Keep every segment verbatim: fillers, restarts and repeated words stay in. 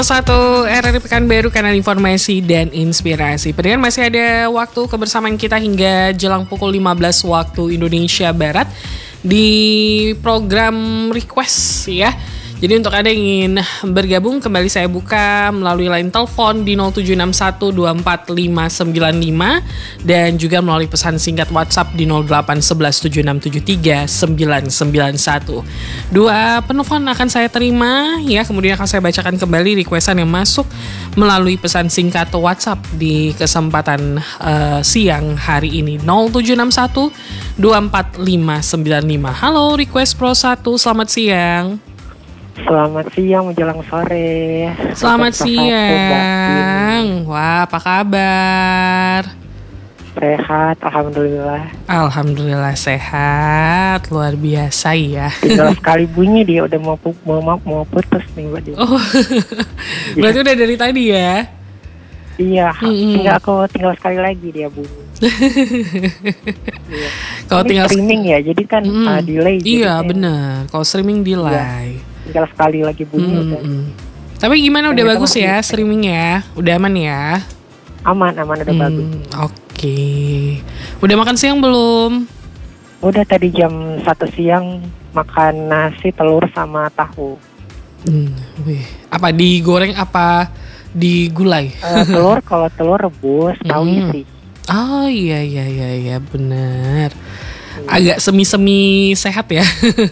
Satu R R I Pekanbaru, kanal informasi dan inspirasi. Pendengar, masih ada waktu kebersamaan kita hingga jelang pukul lima belas waktu Indonesia Barat di program request ya. Jadi untuk Anda yang ingin bergabung, kembali saya buka melalui line telepon di nol tujuh enam satu dua empat lima sembilan lima dan juga melalui pesan singkat WhatsApp di nol delapan satu satu tujuh enam tujuh tiga sembilan sembilan satu. Dua penelpon akan saya terima ya, kemudian akan saya bacakan kembali requestan yang masuk melalui pesan singkat WhatsApp di kesempatan uh, siang hari ini nol tujuh enam satu dua empat lima sembilan lima. Halo Request Pro satu, selamat siang. Selamat siang menjelang sore. Selamat siang. Wah, apa kabar? Sehat, alhamdulillah. Alhamdulillah sehat, luar biasa ya. Tinggal sekali bunyi dia udah mau mau mau, mau putus nih Mbak dia. Oh, berarti udah dari tadi ya? Iya, mm-hmm. tinggal aku tinggal sekali lagi dia bunyi. Iya. Kalau tinggal streaming ya, jadi kan mm-hmm. uh, delay. Iya benar. Kalau streaming delay. Iya. Tinggal sekali lagi bunyi. Mm-hmm. Tapi gimana, udah bagus ya streaming ya? Udah aman ya? Aman, aman udah hmm, bagus. Oke. Okay. Udah makan siang belum? Udah, tadi jam satu siang makan nasi, telur sama tahu. Hmm, wih. Apa digoreng apa digulai? Uh, telur kalau telur rebus, tahu hmm. isi. Oh iya iya iya iya benar. Agak semi-semi sehat ya.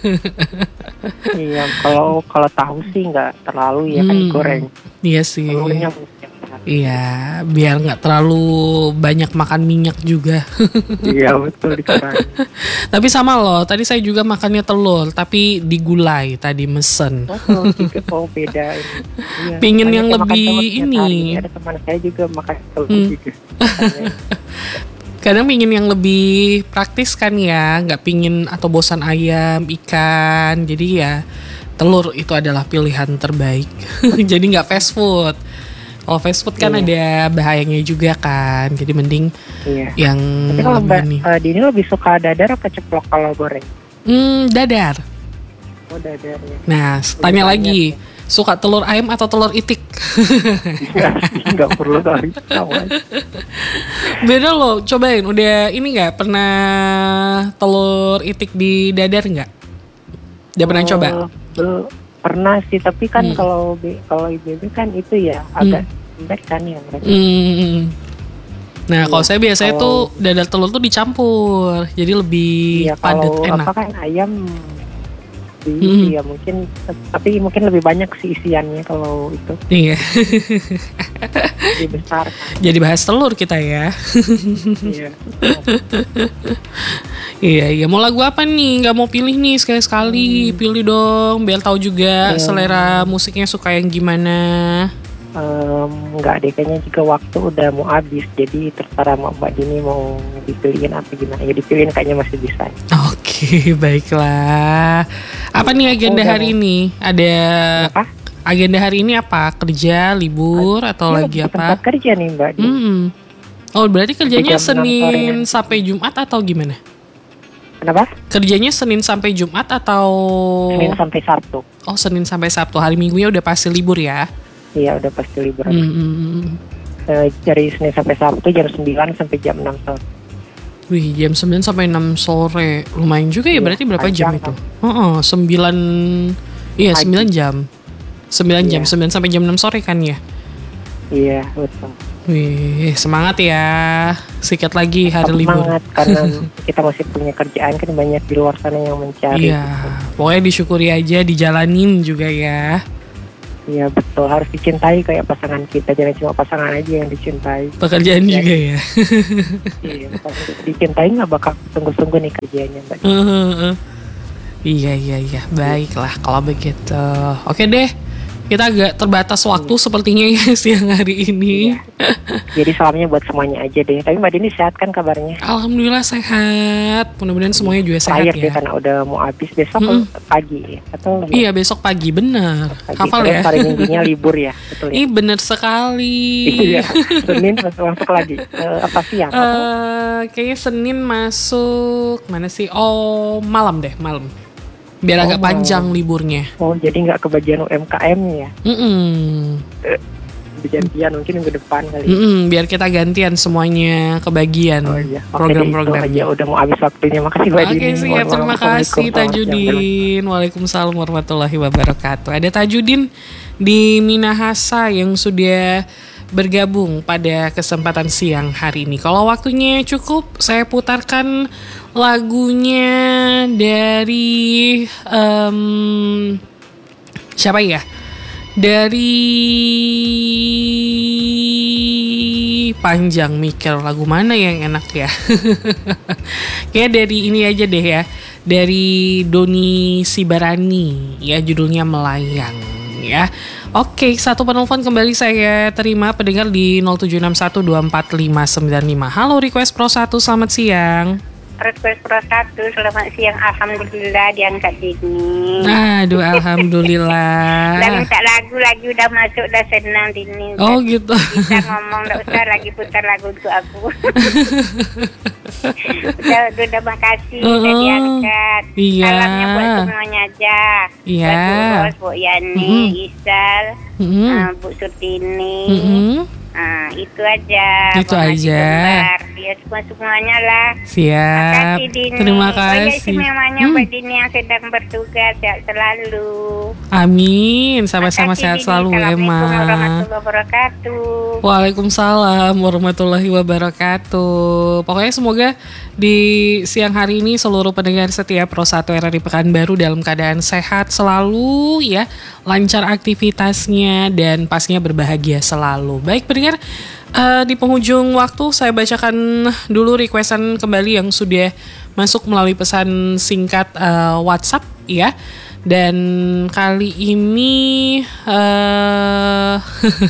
Iya, kalau kalau tahu sih nggak terlalu ya, hmm. kan digoreng. Iya sih. Telurnya iya, biar nggak terlalu banyak makan minyak juga. Iya betul dikurangi. Tapi sama loh, tadi saya juga makannya telur, tapi digulai tadi mesen. Oh, gitu. Oh beda ini. Iya, pingin yang lebih ini. Ada teman saya juga makan telur hmm. juga. Kadang pingin yang lebih praktis kan ya, nggak pingin atau bosan ayam, ikan. Jadi ya telur itu adalah pilihan terbaik. Jadi nggak fast food. Kalau fast food kan iya. ada bahayanya juga kan. Jadi mending iya. yang tapi kalau Mbak uh, Dini lebih suka dadar apa ceplok kalau goreng? Hmm, dadar. Oh dadar ya. Nah, udah tanya banyak. lagi, suka telur ayam atau telur itik? Nggak perlu kali. Beda loh, cobain. Udah ini nggak pernah telur itik di dadar nggak? Udah pernah oh, coba? Belum pernah sih, tapi kan hmm. kalau kalau I B B kan itu ya agak lembek hmm. kan ya mereka. Hmm. Nah, kalau saya biasanya kalau, tuh dadar telur tuh dicampur, jadi lebih iya, padat enak. Apa kan ayam diisi hmm. ya mungkin, tapi mungkin lebih banyak sih isiannya kalau itu. Iya. Lebih besar. Jadi bahas telur kita ya. Iya. Iya iya. Mau lagu apa nih? Gak mau pilih nih sekali-sekali. Hmm. Pilih dong, biar tahu juga hmm. selera musiknya suka yang gimana. Um, Nggak deh, kayaknya juga waktu udah mau habis, jadi terserah Mbak Dini mau dipilihin apa gimana. Ya dipilihin kayaknya masih bisa. Oke, baiklah. Apa nih agenda oh, hari ini? Ada apa? Agenda hari ini apa? Kerja, libur, A- atau ya, lagi apa? Tempat kerja nih Mbak Dini. Hmm. Oh, berarti kerjanya Senin sore. sampai Jumat atau gimana? Kenapa? Kerjanya Senin sampai Jumat atau Senin sampai Sabtu. Oh, Senin sampai Sabtu. Hari Minggunya udah pasti libur ya? Iya, udah pasti libur. Hmm. Uh, dari Senin sampai Sabtu jam sembilan sampai jam enam sore. Wih, jam sembilan sampai enam sore. Lumayan juga ya, iya, berarti berapa jam itu? Heeh, oh, oh, sembilan Iya, pagi. sembilan jam. sembilan iya. jam, sembilan sampai jam enam sore kan ya? Iya, betul. Wih, semangat ya. Sikat lagi hari Semangat, libur. Semangat karena kita masih punya kerjaan, kan banyak di luar sana yang mencari. Iya, gitu. Pokoknya disyukuri aja, dijalanin juga ya. Iya betul, harus dicintai kayak pasangan kita, jangan cuma pasangan aja yang dicintai. Pekerjaan ya. Juga ya. Iya, kalau dicintai nggak bakal tunggu-tunggu nih kerjanya Mbak. Uh, uh, uh. Iya iya iya, baiklah kalau begitu. Oke deh, kita agak terbatas waktu hmm. sepertinya ya siang hari ini. Iya. Jadi salamnya buat semuanya aja deh. Tapi Mbak Dini sehat kan kabarnya? Alhamdulillah sehat. Mudah-mudahan semuanya juga sehat Terakhir ya. Deh, karena udah mau habis besok mm-hmm. pagi ya? Atau gimana? Iya besok pagi, benar. Hafal ya. Hari Minggunya libur ya, betul ya. Ih bener sekali. Iya. Senin masuk, masuk lagi. Uh, apa siang? Uh, kayaknya Senin masuk mana sih? Oh malam deh, malam. biar agak Oh. panjang liburnya. Oh, jadi nggak kebagian U M K M ya? Mm-mm. Gantian mungkin minggu depan kali. Mm-mm, biar kita gantian semuanya kebagian Oh iya. Oke, program-programnya. deh, itu aja udah mau habis waktunya. Makasih Mbak Oke Dini. siap, Mohon terima maaf. kasih Assalamualaikum Tajudin. Waalaikumsalam warahmatullahi wabarakatuh. Ada Tajudin di Minahasa yang sudah bergabung pada kesempatan siang hari ini. Kalau waktunya cukup, saya putarkan lagunya dari um, siapa ya? Dari panjang mikir lagu mana yang enak ya. Kayak dari ini aja deh ya. Dari Doni Sibarani ya, judulnya Melayang ya. Oke, satu penelpon kembali saya terima, pendengar di nol tujuh enam satu dua empat lima sembilan lima. Halo Request Pro satu, selamat siang. Request Pro satu, selamat siang. Alhamdulillah diangkat Dini. Aduh, alhamdulillah. Dah minta lagu lagi, udah masuk, dah senang Dini. Oh gitu. Bisa ngomong, tak usah lagi putar lagu untuk aku. udah, udah makasih, Uh-uh. udah diangkat. Iya. Salamnya buat semuanya aja. Iya. Buat Bu Ros, Bu Yani, Mm-mm. Isal, Mm-mm. uh, Bu Surtini. Mm-mm. Nah, itu aja. Itu Bang aja. Haji Kembar. Ya, semua-semuanya lah. Siap. Makasih Dini. Terima Oh ya, kasih. istimewanya Hmm. Mbak Dini yang sedang bertugas, sehat selalu. Amin. Sama-sama Makasih, sehat Dini. selalu Assalamualaikum Emma. warahmatullahi wabarakatuh. Waalaikumsalam warahmatullahi wabarakatuh. Pokoknya semoga di siang hari ini seluruh pendengar setia Pro satu R R I Pekanbaru dalam keadaan sehat selalu ya, lancar aktivitasnya dan pastinya berbahagia selalu. Baik pendengar, uh, di penghujung waktu saya bacakan dulu requestan kembali yang sudah masuk melalui pesan singkat uh, WhatsApp ya. Dan kali ini uh,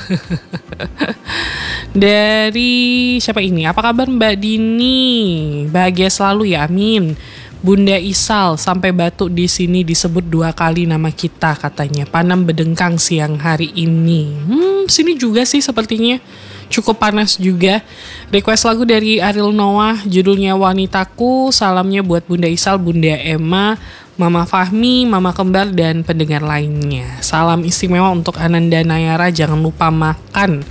dari siapa ini? Apa kabar Mbak Dini? Bahagia selalu ya, amin. Bunda Isal, sampai batuk di sini disebut dua kali nama kita katanya. Panam Bedengkang siang hari ini. Hmm, sini juga sih sepertinya cukup panas juga. Request lagu dari Ariel Noah, judulnya Wanitaku. Salamnya buat Bunda Isal, Bunda Emma, Mama Fahmi, Mama Kembar, dan pendengar lainnya. Salam istimewa untuk Ananda Nayara, jangan lupa makan.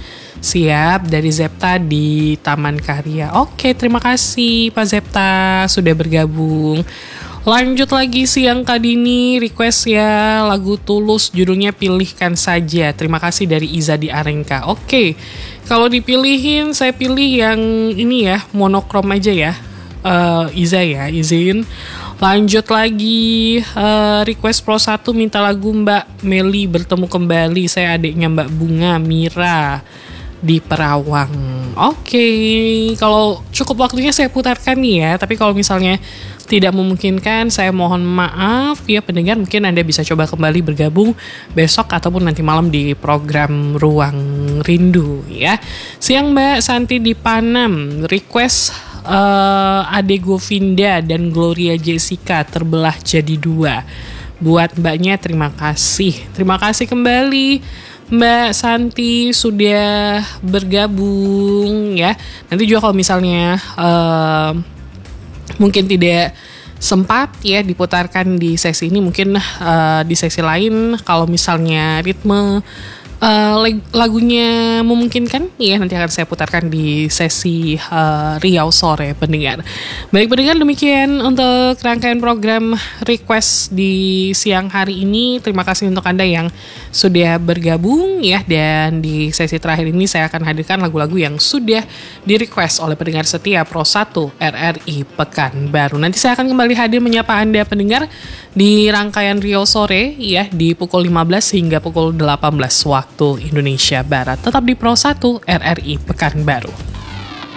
Siap, dari Zepta di Taman Karya. Oke, terima kasih Pak Zepta sudah bergabung. Lanjut lagi siang Kadini, request ya lagu Tulus, judulnya Pilihkan Saja. Terima kasih dari Iza di Arengka. Oke, kalau dipilihin saya pilih yang ini ya, monokrom aja ya. Uh, Iza ya, izin. Lanjut lagi, uh, request Pro satu minta lagu Mbak Meli Bertemu Kembali. Saya adiknya Mbak Bunga Mira di Perawang. Oke, kalau cukup waktunya saya putarkan nih ya. Tapi kalau misalnya tidak memungkinkan, saya mohon maaf ya pendengar. Mungkin Anda bisa coba kembali bergabung besok ataupun nanti malam di program Ruang Rindu ya. Siang Mbak Santi di Panam, request uh, Ade Govinda dan Gloria Jessica Terbelah Jadi Dua. Buat mbaknya terima kasih. Terima kasih kembali Mbak Santi sudah bergabung ya. Nanti juga kalau misalnya uh, mungkin tidak sempat ya diputarkan di sesi ini, mungkin uh, di sesi lain kalau misalnya ritme Uh, lagunya memungkinkan ya, nanti akan saya putarkan di sesi uh, Riau Sore pendengar. Baik pendengar, demikian untuk rangkaian program request di siang hari ini. Terima kasih untuk Anda yang sudah bergabung ya. Dan di sesi terakhir ini saya akan hadirkan lagu-lagu yang sudah di request oleh pendengar setia Pro satu R R I Pekanbaru. Nanti saya akan kembali hadir menyapa Anda pendengar di rangkaian Riau Sore ya, di pukul lima belas hingga pukul delapan belas waktu Indonesia Barat. Tetap di Pro satu R R I Pekanbaru.